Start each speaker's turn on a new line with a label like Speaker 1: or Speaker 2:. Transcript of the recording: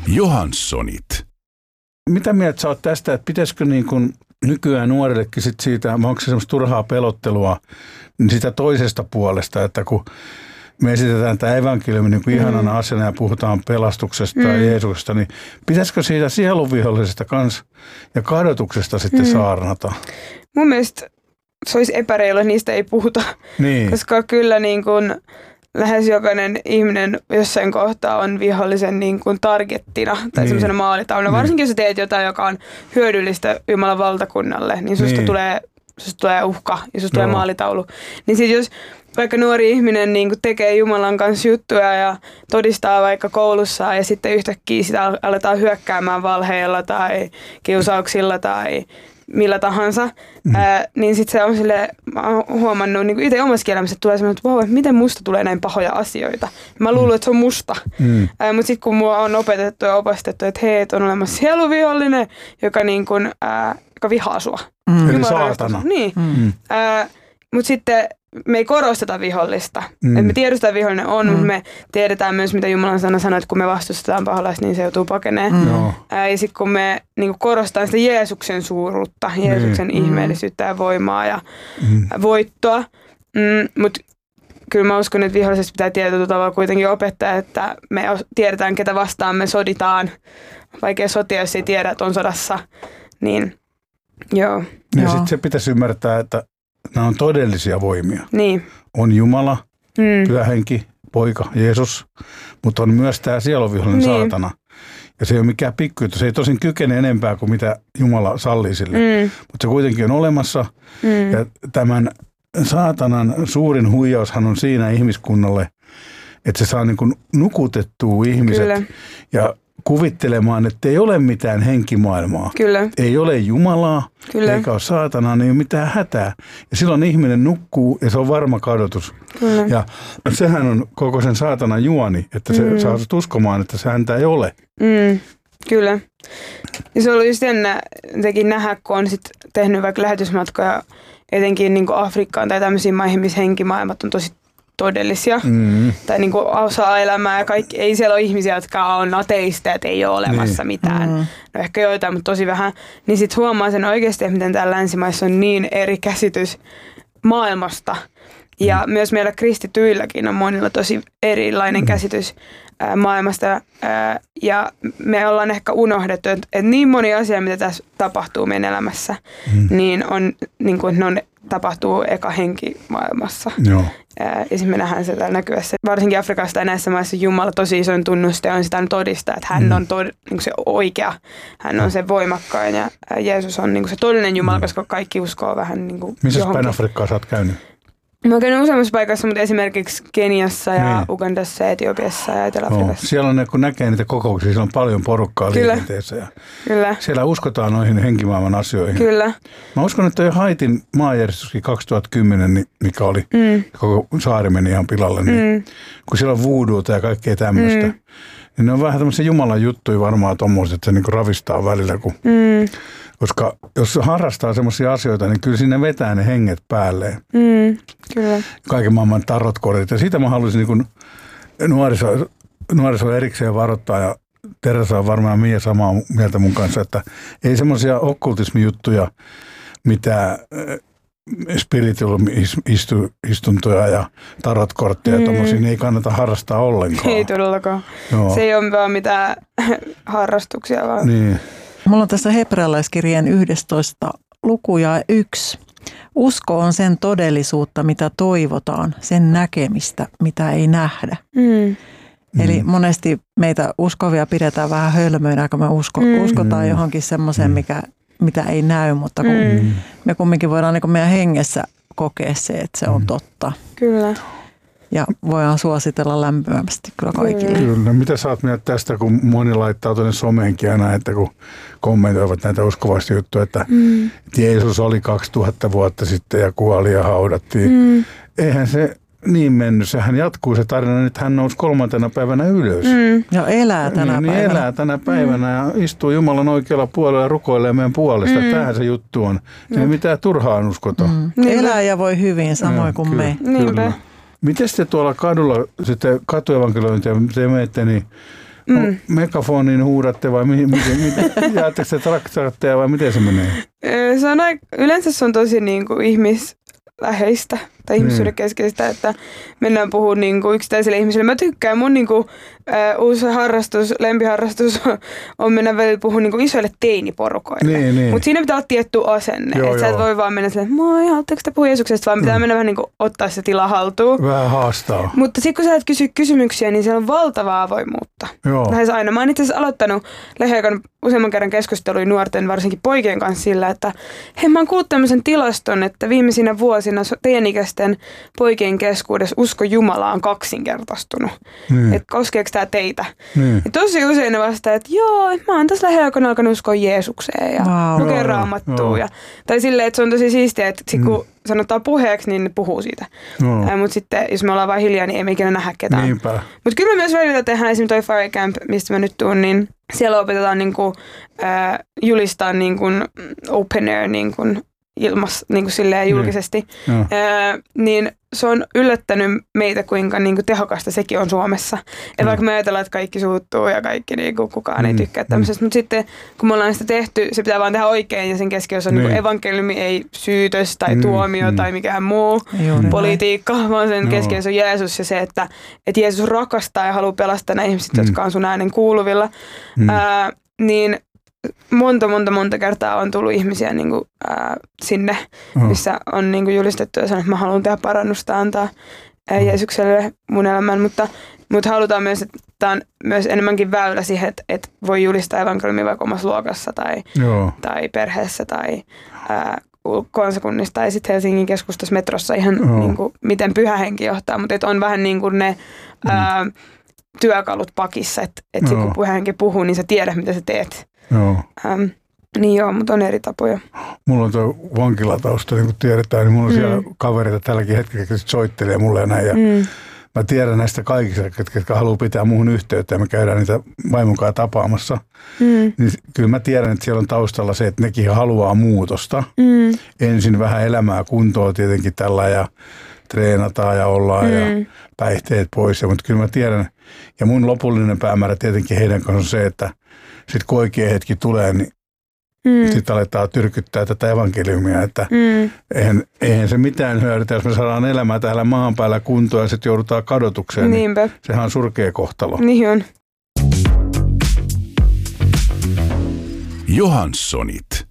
Speaker 1: Johanssonit.
Speaker 2: Mitä mieltä sä oot tästä, että pitäisikö niin kuin nykyään nuorillekin sit siitä, onko se semmoista turhaa pelottelua niin sitä toisesta puolesta, että kun me esitetään tämä evankeliumi niin kuin ihanana asiana ja puhutaan pelastuksesta ja Jeesuksesta, niin pitäisikö siitä sielunvihollisesta kanssa ja kadotuksesta sitten saarnata?
Speaker 3: Mun mielestä se olisi epäreilua, niistä ei puhuta, koska kyllä niin kuin lähes jokainen ihminen jossain kohtaa on vihollisen niin kuin targettina tai semmoisena maalitauluna. Varsinkin jos teet jotain, joka on hyödyllistä Jumalan valtakunnalle, niin susta tulee uhka ja susta tulee maalitaulu. Niin sit jos vaikka nuori ihminen niin kuin tekee Jumalan kanssa juttuja ja todistaa vaikka koulussa ja sitten yhtäkkiä sitä aletaan hyökkäämään valheilla tai kiusauksilla tai millä tahansa, niin sitten se on silleen, mä oon huomannut niin itse omassa elämässä, että tulee semmoinen, että wow, miten musta tulee näin pahoja asioita. Mä luulen, että se on musta. Mutta sitten kun mua on opetettu ja opastettu, että hei, on olemassa sieluvihollinen, joka, niin kun, joka vihaa sua.
Speaker 2: Eli saatana.
Speaker 3: Niin. Mutta sitten me ei korosteta vihollista. Et me tiedostetaan, että vihollinen on, mutta me tiedetään myös, mitä Jumalan sana sanoo, että kun me vastustetaan paholaista, niin se joutuu pakenemaan. Ja sitten kun me niin korostetaan sitä Jeesuksen suuruutta, Jeesuksen ihmeellisyyttä ja voimaa ja voittoa. Mutta kyllä mä uskon, että vihollisesta pitää tietyllä tavalla kuitenkin opettaa, että me tiedetään, ketä vastaan me soditaan. Vaikea sotia, jos ei tiedä, että on sodassa. Niin, joo.
Speaker 2: Ja sitten se pitäisi ymmärtää, että nämä on todellisia voimia.
Speaker 3: Niin.
Speaker 2: On Jumala, Pyhä Henki, Poika, Jeesus, mutta on myös tämä sieluvihollinen saatana. Ja se ei ole mikään pikkujuttu. Se ei tosin kykene enempää kuin mitä Jumala sallii sille. Mutta se kuitenkin on olemassa. Ja tämän saatanan suurin huijaushan on siinä ihmiskunnalle, että se saa niin kuin nukutettua ihmiset ja kuvittelemaan, että ei ole mitään henkimaailmaa.
Speaker 3: Kyllä.
Speaker 2: Ei ole Jumalaa, eikä ole saatanaa, niin ei ole mitään hätää. Ja silloin ihminen nukkuu ja se on varma kadotus. Kyllä. Ja sehän on koko sen saatanan juoni, että se saa sut uskomaan, että se häntä ei ole.
Speaker 3: Kyllä. Ja se on ollut just jännä nähdä, kun on sit tehnyt vaikka lähetysmatkoja etenkin niin kuin Afrikkaan tai tämmöisiin maihin, missä henkimaailmat on tosi todellisia tai niin kuin osaa elämää ja kaikki. Ei siellä ole ihmisiä, jotka on ateisteja, että ei ole olemassa mitään. No ehkä joitain, mutta tosi vähän. Niin sitten huomaa sen oikeasti, että miten täällä länsimaissa on niin eri käsitys maailmasta. Ja myös meillä kristityilläkin on monilla tosi erilainen käsitys maailmasta. Ja me ollaan ehkä unohdettu, että niin moni asia, mitä tässä tapahtuu meidän elämässä, niin on niin kuin ne tapahtuu eka henkimaailmassa.
Speaker 2: Joo.
Speaker 3: Ja sitten me nähdään se täällä näkyvässä. Varsinkin Afrikassa ja näissä maissa Jumala tosi isoin tunnuste on sitä todistaa, että hän on niin se oikea, hän on se voimakkain ja Jeesus on niin se todellinen Jumala, koska kaikki uskoo vähän niin kuin
Speaker 2: missä päin Afrikkaa sä oot käynyt?
Speaker 3: Mä oon käynyt useammassa paikassa, mutta esimerkiksi Keniassa ja Ugandassa ja Etiopiassa ja Etelä-Afrikassa.
Speaker 2: Siellä on, kun näkee niitä kokouksia, siellä on paljon porukkaa liikenteessä. Ja siellä uskotaan noihin henkimaailman asioihin.
Speaker 3: Kyllä.
Speaker 2: Mä uskon, että jo Haitin maanjärjestyskin 2010, mikä oli, koko saari meni ihan pilalle, niin, kun siellä on voodoota ja kaikkea tämmöistä, niin ne on vähän tämmöisiä Jumalan juttuja varmaan tommoiset, että se niinku ravistaa välillä, kun... Koska jos harrastaa semmoisia asioita, niin kyllä sinne vetää ne henget päälleen.
Speaker 3: Kyllä.
Speaker 2: Kaiken maailman tarotkortit. Ja siitä mä haluaisin niin nuoriso erikseen varoittaa. Ja Teresa on varmaan Mia samaa mieltä mun kanssa, että ei semmoisia okkultismijuttuja, mitä spiritual-istuntoja ja tarotkortteja ja tommosia, niin ei kannata harrastaa ollenkaan.
Speaker 3: Ei todellakaan. Joo. Se ei ole vaan mitään harrastuksia vaan.
Speaker 2: Niin.
Speaker 4: Mulla on tässä hebrealaiskirjeen 11 luku ja 1. Usko on sen todellisuutta, mitä toivotaan, sen näkemistä, mitä ei nähdä. Eli monesti meitä uskovia pidetään vähän hölmöinä, kun me uskotaan johonkin semmoiseen, mitä ei näy, mutta kun me kumminkin voidaan niin kuin meidän hengessä kokea se, että se on totta.
Speaker 3: Kyllä.
Speaker 4: Ja voidaan suositella lämpimästi kyllä kaikille.
Speaker 2: Kyllä. Mitä sä oot mieltä tästä, kun moni laittaa tuonne someenkin aina, että kun kommentoivat näitä uskovaisia juttuja, että Jeesus oli 2000 vuotta sitten ja kuoli ja haudattiin. Eihän se niin mennyt. Sehän jatkuu se tarina, että hän nousi 3. päivänä ylös.
Speaker 4: Ja elää tänä päivänä.
Speaker 2: Niin elää tänä päivänä ja istuu Jumalan oikealla puolella ja rukoilee meidän puolesta. Tämähän se juttu on. Ei mitään turhaan uskota.
Speaker 4: Elää ja voi hyvin, samoin kuin me.
Speaker 2: Kyllä. Miten te tuolla kadulla sitten katuevankelointia te menette, niin megafoniin huudatte vai jäättekö te traktoritteja vai miten se menee?
Speaker 3: Yleensä se on tosi niin kuin ihmisläheistä tai ihmisyyden keskeistä, että mennään puhumaan niin kuin yksittäisille ihmisille. Mä tykkään, mun niin kuin, uusi lempiharrastus on mennä välillä puhua niin kuin isoille teiniporukoille.
Speaker 2: Niin.
Speaker 3: Mutta siinä pitää olla tietty asenne. Että sä et voi vaan mennä silleen, että moi, haluatteko te puhua Jeesuksesta, vaan pitää mennä vähän niin kuin ottaa se tila haltuun.
Speaker 2: Vähän haastaa.
Speaker 3: Mutta sitten kun sä et kysy kysymyksiä, niin siellä on valtavaa avoimuutta. Lähes aina. Mä oon itse asiassa aloittanut lähiaikana useamman kerran keskustelua nuorten, varsinkin poikien kanssa sillä, että hei, mä oon kuullut tämmöisen tilaston, että viimeisinä vuosina teidän ikäisten poikien keskuudessa usko Jumalaan kaksinkertaistunut. Että koskeeko tämä teitä? Ja tosi usein ne vastaa, että joo, mä oon tässä lähiaikoina alkanut uskoa Jeesukseen ja lukea Raamattua. Tai silleen, että se on tosi siistiä, että sit kun sanotaan puheeksi, niin ne puhuu siitä. Mutta sitten, jos me ollaan vain hiljaa, niin emme ikinä nähdä ketään. Mutta kyllä me myös välillä tehdään esimerkiksi toi Fire Camp, mistä mä nyt tuun, niin siellä opetetaan niinku, julistaa niinku open air niinku, ilmas niinku silleen julkisesti. Niin se on yllättänyt meitä, kuinka niinku tehokasta sekin on Suomessa. Että vaikka me ajatellaan, että kaikki suuttuu ja kaikki niinku, kukaan ei tykkää tämmöisestä. Mutta sitten kun me ollaan sitä tehty, se pitää vaan tehdä oikein ja sen keskiössä on niinku evankeliumi, ei syytös tai tuomio tai mikään muu politiikka, vaan sen keskiössä on Jeesus ja se, että Jeesus rakastaa ja haluaa pelastaa nämä ihmiset, jotka on sun äänen kuuluvilla. Niin monta kertaa on tullut ihmisiä niin kuin, sinne, missä on niin kuin julistettu ja sanonut, että mä haluan tehdä parannusta, antaa Jeesukselle mun elämän, mutta halutaan myös, että tämä on myös enemmänkin väylä siihen, että voi julistaa evankeliumia vaikka omassa luokassa tai perheessä tai kansakunnissa tai sitten Helsingin keskustassa metrossa ihan niin kuin, miten Pyhä Henki johtaa, mutta on vähän niin kuin ne työkalut pakissa, että kun Pyhä Henki puhuu, niin sä tiedät, mitä sä teet. Niin mutta on eri tapoja.
Speaker 2: Mulla on tuo vankilatausta, niin kuin tiedetään, niin mulla on siellä kavereita tälläkin hetkellä, jotka soittelee mulle ja näin. Ja mä tiedän näistä kaikista, jotka haluaa pitää muuhun yhteyttä ja me käydään niitä vaimonkaan tapaamassa. Niin kyllä mä tiedän, että siellä on taustalla se, että nekin haluaa muutosta. Ensin vähän elämää kuntoon tietenkin tällä ja treenataan ja ollaan ja päihteet pois. Mutta kyllä mä tiedän, ja mun lopullinen päämäärä tietenkin heidän kanssa on se, että sitten kun oikea hetki tulee, niin sitten aletaan tyrkyttää tätä evankeliumia, että eihän se mitään hyödytä, jos me saadaan elämää täällä maan päällä kuntoon ja sitten joudutaan kadotukseen.
Speaker 3: Niinpä.
Speaker 2: Niin sehän on surkea kohtalo.
Speaker 3: Niin on.
Speaker 1: Johanssonit.